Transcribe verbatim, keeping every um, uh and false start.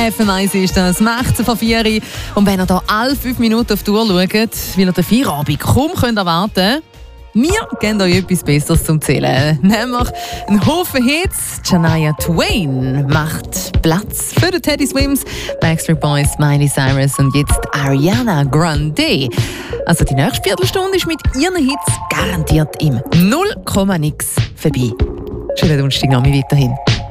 F M eins ist das, macht vor vier Uhr. Und wenn ihr hier alle fünf Minuten auf die Uhr schaut, weil ihr den Feierabend kaum könnt erwarten könnt, wir geben euch etwas Besseres zum Zählen. Nämlich einen Haufen Hits. Shania Twain macht Platz für die Teddy Swims, Backstreet Boys, Miley Cyrus und jetzt Ariana Grande. Also die nächste Viertelstunde ist mit ihren Hits garantiert im null Komma nix vorbei. Schönen Donnerstagnachmittag weiterhin.